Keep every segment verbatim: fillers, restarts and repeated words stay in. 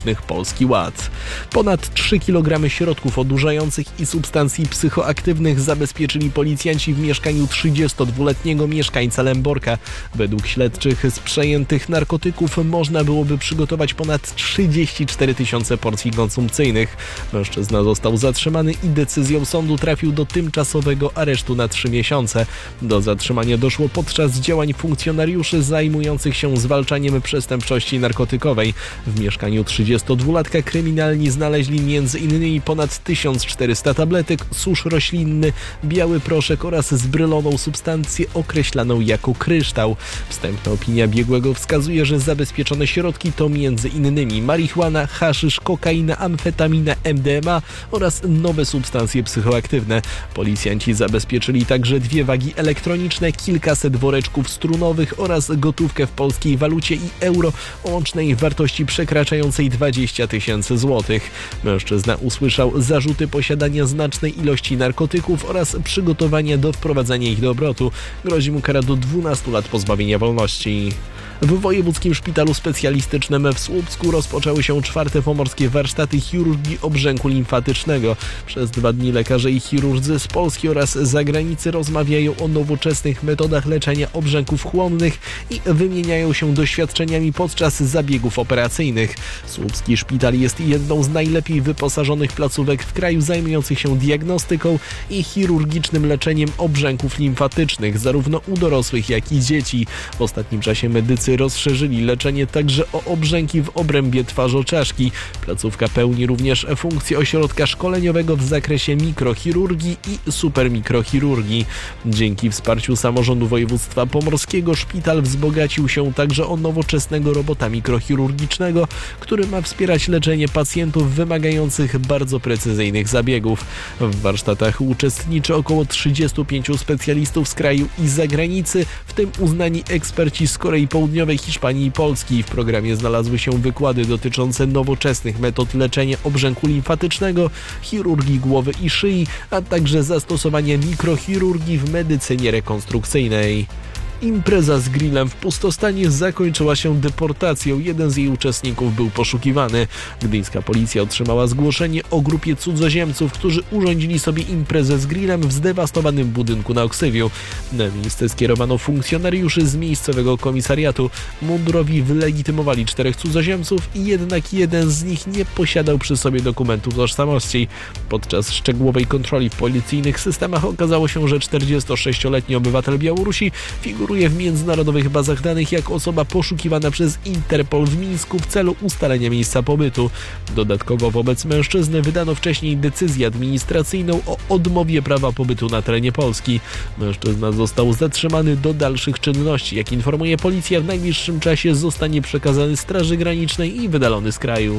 Polski Ład. Ponad trzy kilogramy środków odurzających i substancji psychoaktywnych zabezpieczyli policjanci w mieszkaniu trzydziestodwuletniego mieszkańca Lęborka. Według śledczych z przejętych narkotyków można byłoby przygotować ponad trzydzieści cztery tysiące porcji konsumpcyjnych. Mężczyzna został zatrzymany i decyzją sądu trafił do tymczasowego aresztu na trzy miesiące. Do zatrzymania doszło podczas działań funkcjonariuszy zajmujących się zwalczaniem przestępczości narkotykowej. W mieszkaniu trzydziestodwulatka kryminalni znaleźli między innymi ponad tysiąc czterysta tabletek, susz roślinny, biały proszek oraz zbryloną substancję określaną jako kryształ. Wstępna opinia biegłego wskazuje, że zabezpieczone środki to między innymi marihuana, haszysz, kokaina, amfetamina, M D M A oraz nowe substancje psychoaktywne. Policjanci zabezpieczyli także dwie wagi elektroniczne, kilkaset woreczków strunowych oraz gotówkę w polskiej walucie i euro o łącznej wartości przekraczającej dwadzieścia tysięcy złotych. Mężczyzna usłyszał zarzuty posiadania znacznej ilości narkotyków oraz przygotowania do wprowadzania ich do obrotu. Grozi mu kara do dwunastu lat pozbawienia wolności. W Wojewódzkim Szpitalu Specjalistycznym w Słupsku rozpoczęły się czwarte pomorskie warsztaty chirurgii obrzęku limfatycznego. Przez dwa dni lekarze i chirurdzy z Polski oraz z zagranicy rozmawiają o nowoczesnych metodach leczenia obrzęków chłonnych i wymieniają się doświadczeniami podczas zabiegów operacyjnych. Słupski szpital jest jedną z najlepiej wyposażonych placówek w kraju zajmujących się diagnostyką i chirurgicznym leczeniem obrzęków limfatycznych, zarówno u dorosłych, jak i dzieci. W ostatnim czasie medycy rozszerzyli leczenie także o obrzęki w obrębie twarzoczaszki. Placówka pełni również funkcję ośrodka szkoleniowego w zakresie mikrochirurgii i supermikrochirurgii. Dzięki wsparciu samorządu województwa pomorskiego szpital wzbogacił się także o nowoczesnego robota mikrochirurgicznego, który ma wspierać leczenie pacjentów wymagających bardzo precyzyjnych zabiegów. W warsztatach uczestniczy około trzydziestu pięciu specjalistów z kraju i z zagranicy, w tym uznani eksperci z Korei Południowej, Hiszpanii i Polski. W programie znalazły się wykłady dotyczące nowoczesnych metod leczenia obrzęku limfatycznego, chirurgii głowy i szyi, a także zastosowania mikrochirurgii w medycynie rekonstrukcyjnej. Impreza z grillem w Pustostanie zakończyła się deportacją. Jeden z jej uczestników był poszukiwany. Gdyńska policja otrzymała zgłoszenie o grupie cudzoziemców, którzy urządzili sobie imprezę z grillem w zdewastowanym budynku na Oksywiu. Na miejsce skierowano funkcjonariuszy z miejscowego komisariatu. Mundurowi wylegitymowali czterech cudzoziemców i jednak jeden z nich nie posiadał przy sobie dokumentów tożsamości. Podczas szczegółowej kontroli w policyjnych systemach okazało się, że czterdziestosześcioletni obywatel Białorusi figuruje w międzynarodowych bazach danych jako osoba poszukiwana przez Interpol w Mińsku w celu ustalenia miejsca pobytu. Dodatkowo wobec mężczyzny wydano wcześniej decyzję administracyjną o odmowie prawa pobytu na terenie Polski. Mężczyzna został zatrzymany do dalszych czynności. Jak informuje policja, w najbliższym czasie zostanie przekazany Straży Granicznej i wydalony z kraju.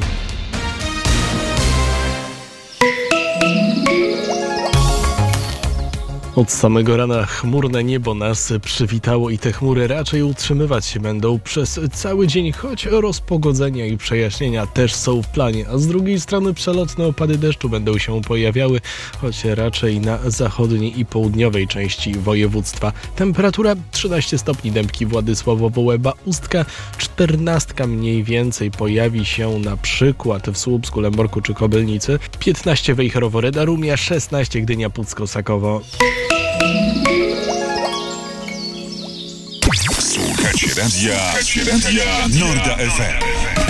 Od samego rana chmurne niebo nas przywitało i te chmury raczej utrzymywać się będą przez cały dzień, choć rozpogodzenia i przejaśnienia też są w planie, a z drugiej strony przelotne opady deszczu będą się pojawiały, choć raczej na zachodniej i południowej części województwa. Temperatura trzynaście stopni, Dębki, Władysławowo, Łeba, Ustka, czternastka mniej więcej pojawi się na przykład w Słupsku, Lęborku czy Kobylnicy, piętnaście Wejherowo, Reda, Rumia, szesnaście Gdynia, Pucko, Sakowo. Słuchacie radia, Słuchacie radia Norda F M.